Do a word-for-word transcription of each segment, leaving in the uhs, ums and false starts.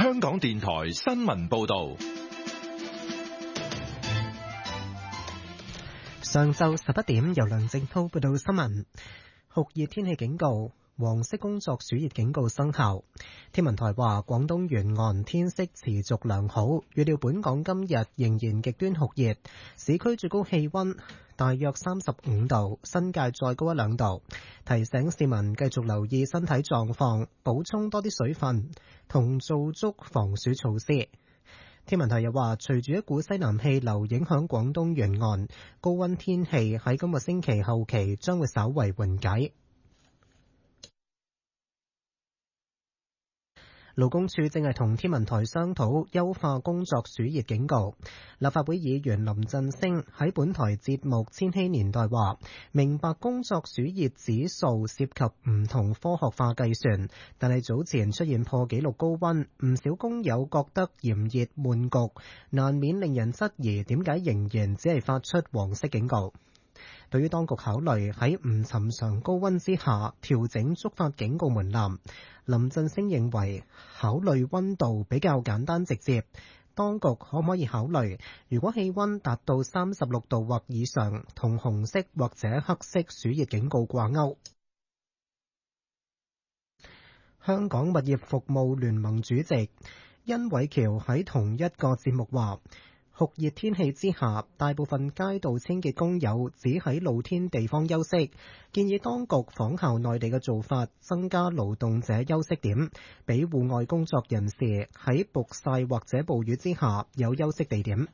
香港電台新聞報道。 上晝十一點，由梁正濤報道新聞。酷熱天氣警告、黃色工作暑熱警告生效。天文台話，廣東沿岸天色持續良好，預料本港今日仍然極端酷熱，市區最高氣溫大約三十五度，新界再高一兩度。提醒市民繼續留意身體狀況，補充多啲水分，同做足防暑措施。天文台又話，隨住一股西南氣流影響廣東沿岸，高溫天氣喺今個星期後期將會稍為緩解。勞工處正係同天文台商討優化工作暑熱警告。立法會議員林振昇喺本台節目《千禧年代》話，明白工作暑熱指數涉及唔同科學化計算，但係早前出現破紀錄高溫，唔少工友覺得炎熱悶局，難免令人質疑點解仍然只係發出黃色警告。對於當局考慮喺唔尋常高溫之下調整觸發警告門檻，林振昇認為考慮溫度比較簡單直接，當局可唔可以考慮，如果氣溫達到三十六度或以上，同紅色或者黑色暑熱警告掛鈎。香港物業服務聯盟主席殷偉橋喺同一個節目話，酷熱天氣之下，大部分街道清潔工友只喺露天地方休息，建議當局仿效內地嘅做法，增加勞動者休息點，俾戶外工作人士喺曝曬或者暴雨之下有休息地點。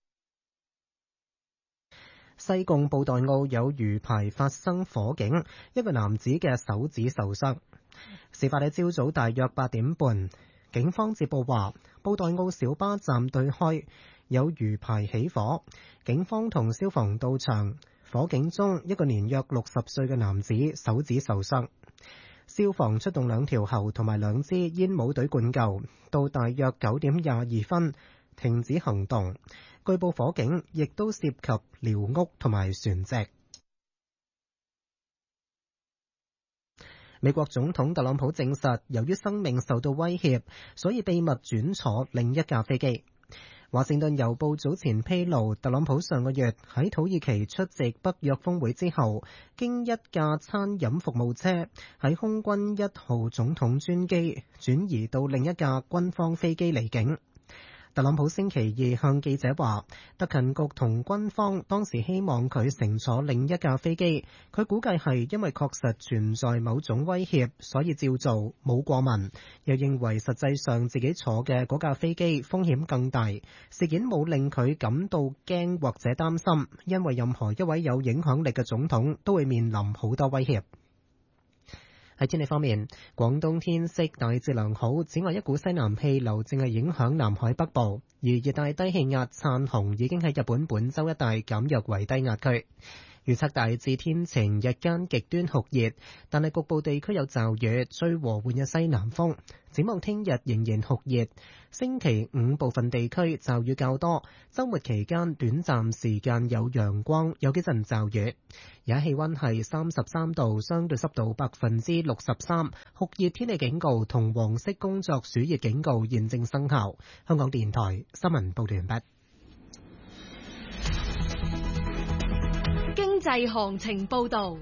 西貢布袋澳有魚排發生火警，一個男子嘅手指受傷。事發喺朝早大約八點半，警方接報話，布袋澳小巴站對開有魚排起火，警方同消防到場，火警中一個年約六十歲嘅男子手指受傷，消防出動兩條喉同埋兩支煙霧隊灌救，到大約九點廿二分停止行動。據報火警亦都涉及寮屋同埋船隻。美國總統特朗普證實，由於生命受到威脅，所以秘密轉坐另一架飛機。華盛頓郵報早前披露，特朗普上個月喺土耳其出席北約峰會之後，經一架餐飲服務車喺空軍一號總統專機轉移到另一架軍方飛機離境。特朗普星期二向記者話，特勤局同軍方當時希望佢乘坐另一架飛機，佢估計係因為確實存在某種威脅，所以照做，冇過問。又認為實際上自己坐嘅嗰架飛機風險更大，事件冇令佢感到驚或者擔心，因為任何一位有影響力嘅總統都會面臨好多威脅。喺天氣方面，廣東天色大致良好，此外一股西南氣流正係影響南海北部，而熱帶低氣壓燦紅已經喺日本本州一帶減弱為低壓區。預測大致天晴，日間極端酷熱，但係局部地區有驟雨，吹和緩嘅西南風。展望聽日仍然酷熱，星期五部分地區驟雨較多，週末期間短暫時間有陽光，有幾陣驟雨。而家氣溫係三十三度，相對濕度百分之六十三，酷熱天氣警告同黃色工作暑熱警告現正生效。香港電台新聞報道完畢。 經濟行情報道。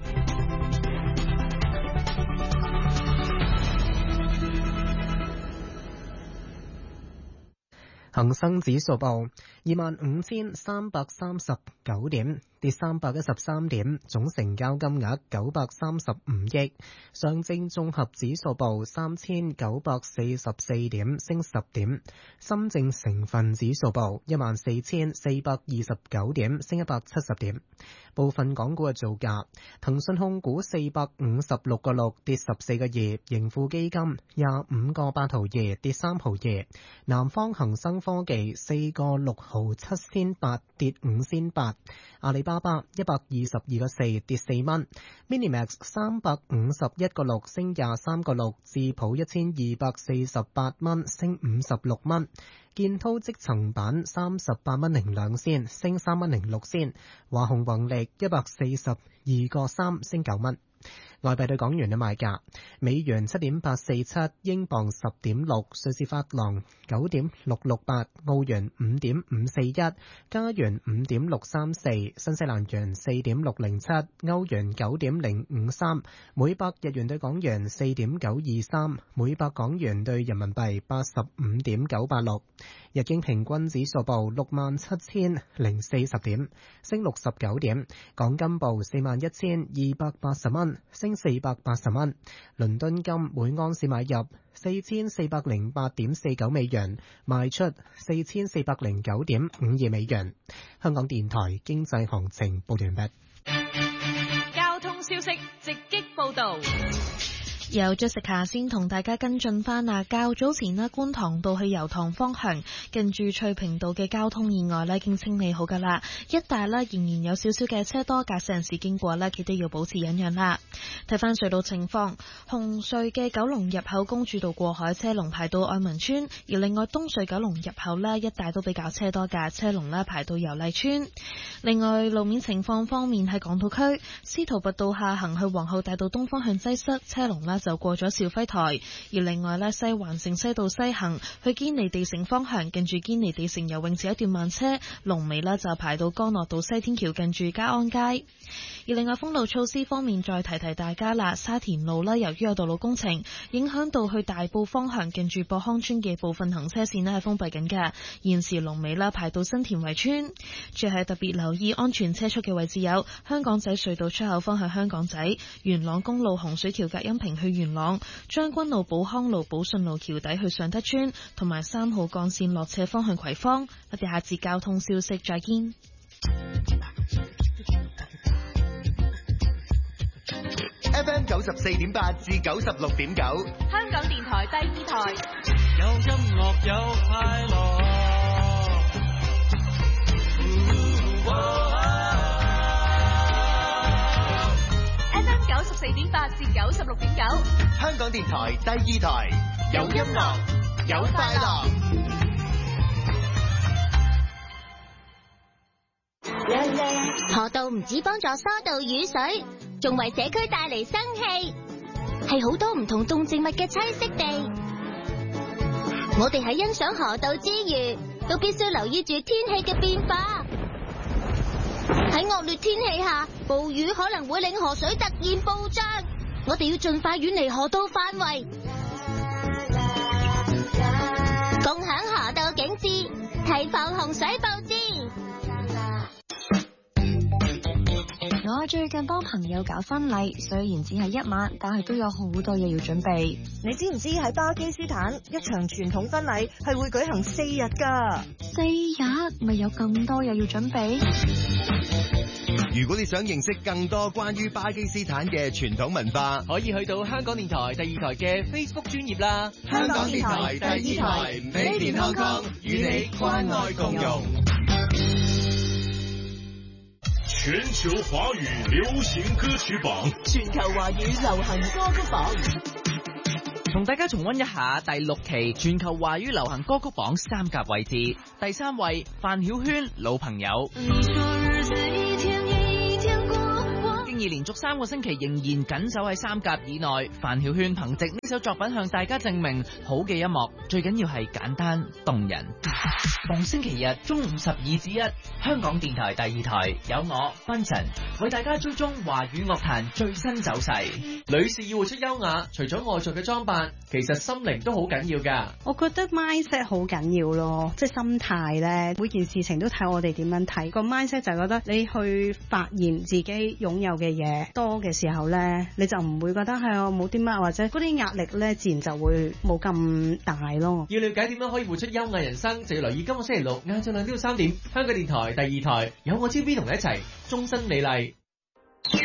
恒生指數報二萬五千三百三十九點，跌三百一十三點，總成交金額九百三十五億。上證綜合指數報三千九百四十四點，升十點。深證成分指數報一萬四千四百二十九點，升一百七十點。部分港股嘅造價：騰訊控股四百五十六個六，跌十四個二；盈富基金廿五個八毫二，跌三毫二；南方恒生科技四個六毫七仙八，跌五仙八；阿里巴巴一百二十二個四，跌四蚊；Minimax 三百五十一個六，升廿三個六；智普一千二百四十八蚊，升五十六蚊；建滔積層板三十八蚊零兩仙，升三蚊零六仙；華虹宏力一百四十二個三，升九蚊。 外幣對港元嘅賣價：美元七點八四七，英鎊十點六，瑞士法郎九點六六八，澳元五點五四一，加元五點六三四，新西蘭元四點六零七，歐元九點零五三，每百日元對港元四點九二三，每百港元對人民幣八十五點九八六。日經平均指數報六萬七千零四十點，升六十九點。港金報四萬一千二百八十蚊，升四百八十蚊。倫敦金每盎司買入四千四百零八點四九美元，賣出四千四百零九點五二美元。香港電台經濟行情報完畢。 交通消息直擊報道。 由 Jessica 先同大家跟進翻啊，較早前呢，觀塘道去油塘方向近住翠屏道嘅交通意外呢已經清理好噶啦，一帶呢仍然有少少嘅車多，駕駛人士經過呢記得要保持忍讓啦。睇翻隧道情況，紅隧嘅九龍入口公主道過海車龍排到愛民村，而另外東隧九龍入口呢一帶都比較車多嘅，車龍呢排到油麗村。另外路面情況方面，喺港島區司徒拔道下行去皇后大道東方向擠塞，車龍呢就過咗肇輝台，而另外呢，西環城西道西行去堅尼地城方向，近住堅尼地城游泳池一段慢車，龍尾呢就排到干諾道西天橋近住嘉安街。而另外封路措施方面，再提提大家啦，沙田路呢由於有道路工程，影響到去大埔方向近住博康村嘅部分行車線呢係封閉緊嘅，現時龍尾啦排到新田圍村。最係特別留意安全車速嘅位置有香港仔隧道出口方向香港仔、元朗公路洪水橋隔音屏去元朗、將軍路寶康路寶順路橋底去上德村，同埋三號幹線落斜方向葵芳。我哋下節交通消息再見。 F M 九十四點八至九十六點九， 香港電台第二台。 有音樂有快樂。 F M 九十四點八至九十六點九， 香港電台第二台，有音樂有快樂。 河道唔止幫助疏導雨水，仲為社區帶嚟生氣，係好多唔同動植物嘅棲息地。我哋喺欣賞河道之餘，都必須留意住天氣嘅變化。喺惡劣天氣下，暴雨可能會令河水突然暴漲，我哋要盡快遠離河道範圍，共享河道景致，提防洪水暴至。 我最近幫朋友搞婚禮，雖然只係一晚，但係都有好多嘢要準備。 你知唔知喺巴基斯坦一場傳統婚禮係會舉行四日㗎？ 四日咪有咁多嘢要準備？ 如果你想認識更多關於巴基斯坦嘅傳統文化， 可以去到香港電台第二台嘅 Facebook 專頁啦。 香港電台第二台 Made in Hong Kong 與你關愛共融。 全球華語流行歌曲榜， 全球華語流行歌曲榜， 同大家重溫一下第六期全球華語流行歌曲榜三甲位置。第三位范曉萱老朋友，經已連續三個星期仍然緊守喺三甲以內，范曉萱憑藉呢首作品向大家證明，好嘅音樂最緊要係簡單動人。逢星期日中午十二至一，香港電台第二台有我芬晨為大家追蹤華語樂壇最新走勢。女士要活出優雅，除咗外在嘅裝扮，其實心靈都好緊要噶。 我覺得 mindset 好緊要咯，即係心態咧，每件事情都睇我哋點樣睇。個 mindset 就係覺得你去發現自己擁有嘅嘢多嘅時候咧，你就唔會覺得係我冇啲乜，或者嗰啲壓力咧，自然就會冇咁大咯。 要了解點樣可以活出優雅人生，就要留意今個星期六晏晝兩點到三點，香港電台第二台有我 T V B 同你一齊終身美麗。